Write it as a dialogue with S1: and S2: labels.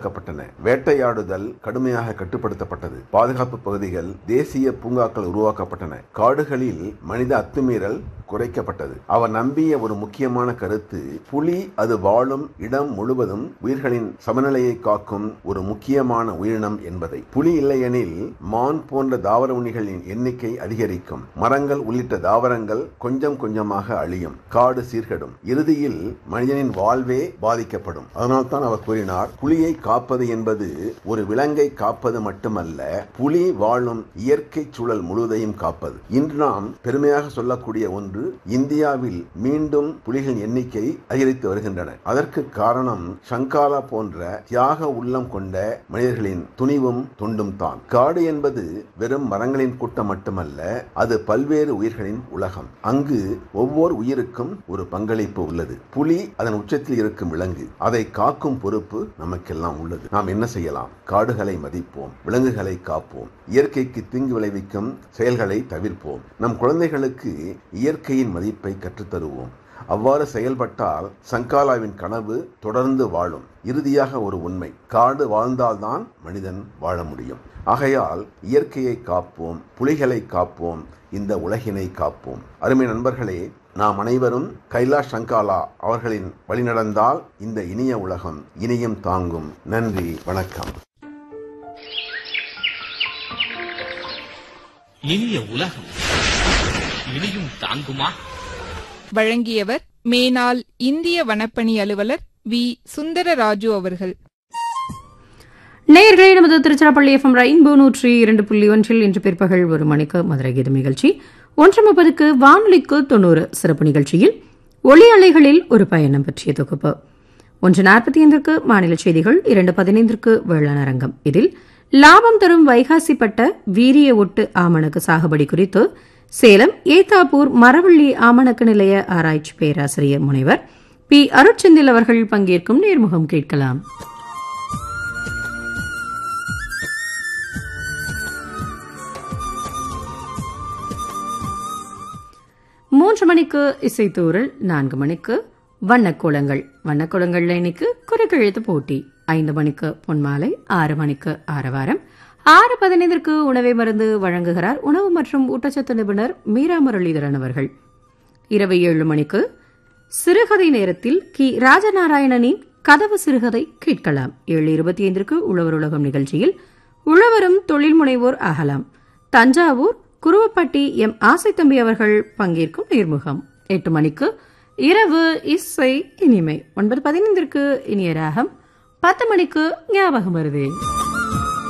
S1: பாதுகாக்கப்பட்டன. வேட்டையாடுதல் கடுமையாக கட்டுப்படுத்தப்பட்டது. பாதுகாப்பு பகுதிகள், தேசிய பூங்காக்கள் உருவாக்கப்பட்டன. காடுகளில் மனித அத்துமீறல் குறைக்கப்பட்டது. அவர் நம்பிய ஒரு முக்கியமான கருத்து, புலி அது வாழும் இடம் முழுவதும் உயிர்களின் சமநிலையை காக்கும் ஒரு முக்கியமான உயிரினம் என்பதை. புலி இல்லையெனில் மான் போன்ற தாவர உண்ணிகளின் எண்ணிக்கை அதிகரிக்கும். மரங்கள் உள்ளிட்ட தாவரங்கள் கொஞ்சம் கொஞ்சமாக அழியும். காடு சீர்கெடும். இறுதியில் மனிதனின் வாழ்வே பாதிக்கப்படும். அதனால்தான் அவர் கூறினார், புலியை காப்பது என்பது ஒரு விலங்கை காப்பது மட்டுமல்ல, புலி வாழும் இயற்கை சூழல் முழுவதையும் காப்பது. இன்று நாம் பெருமையாக சொல்லக்கூடிய ஒன்று, இந்தியாவில் மீண்டும் புலிகளின் எண்ணிக்கை அதிகரித்து வருகின்றன. அதற்கு காரணம் சங்காலா போன்ற தியாக உள்ளம் கொண்ட மனிதர்களின் துணிவும் தொண்டும் தான். காடு என்பது வெறும் மரங்களின் கூட்டம் மட்டுமல்ல, அது பல்வேறு உயிர்களின் உலகம். அங்கு ஒவ்வொரு உயிருக்கும் ஒரு பங்களிப்பு உள்ளது. புலி அதன் உச்சத்தில் இருக்கும் விலங்கு. அதை காக்கும் பொறுப்பு நமக்கெல்லாம் உள்ளது. நாம் என்ன செய்யலாம்? காடுகளை மதிப்போம், விலங்குகளை காப்போம், இயற்கைக்கு தீங்கு விளைவிக்கும் செயல்களை தவிர்ப்போம். நம் குழந்தைகளுக்கு இயற்கையின் மதிப்பை கற்றுத்தருவோம். அவ்வாறு செயல்பட்டால் சங்காலாவின் கனவு தொடர்ந்து வாழும். இறுதியாக ஒரு உண்மை, காடு வாழ்ந்தால்தான் மனிதன் வாழ முடியும். ஆகையால் இயற்கையை காப்போம், புலிகளை காப்போம், இந்த உலகினை காப்போம். அருமை நண்பர்களே, நாம் அனைவரும் கைலாஷ் சங்காலா அவர்களின் வழி நடந்தால் இந்த இனிய உலகம் இனியும் தாங்கும். நன்றி, வணக்கம்.
S2: இனிய உலகம் இனியும் தாங்குமா?
S3: வழங்கியவர் மேனாள் இந்திய வனப்பணி அலுவலர் வி. சுந்தரராஜு அவர்கள்.
S4: நேயர்களே, நமது திருச்சிராப்பள்ளி FM ரெயின்போ 102.1 இன்று பிற்பகல் 1 மணிக்கு மதுரை கீதம் நிகழ்ச்சி, 1:30 வானொலிக்கு 90 சிறப்பு நிகழ்ச்சியில் ஒளி அலைகளில் ஒரு பயணம் பற்றிய தொகுப்பு, 1:45 மாநில செய்திகள், 2:15 வேளாண் அரங்கம். இதில் லாபம் தரும் வைகாசி பட்ட வீரிய ஒட்டு ஆமணக்கு சாகுபடி குறித்து சேலம் ஏத்தாப்பூர் மரவள்ளி ஆமணக்கு நிலைய ஆராய்ச்சி பேராசிரியர் முனைவர் பி. அருட்செந்தில் அவர்கள் பங்கேற்கும் நேர்முகம் கேட்கலாம். 3 மணிக்கு இசைத்தூரல், 4 மணிக்கு வண்ணக்கோலங்கள். வண்ணக்கோலங்கள்ல இன்னைக்கு குறுக்கெழுத்து போட்டி. 5 மணிக்கு பொன்மாலை, 6 மணிக்கு ஆரவாரம், 6:15 உணவை மருந்து வழங்குகிறார் உணவு மற்றும் ஊட்டச்சத்து நிபுணர் மீரா முரளிதரன் அவர்கள். இரவு 7 மணிக்கு சிறுகதை நேரத்தில் கி. ராஜநாராயணனின் கதவு சிறுகதை கேட்கலாம். 7:25 உழவர் உலகம் நிகழ்ச்சியில் உழவரும் தொழில் முனைவோர் ஆகலாம். தஞ்சாவூர் குருவப்பட்டி எம். ஆசைத்தம்பி அவர்கள் பங்கேற்கும் நேர்முகம். 8 மணிக்கு இரவு இசை இனிமை. 9:15 இனிய ராகம். 10 மணிக்கு ஞாபகம் வருதே.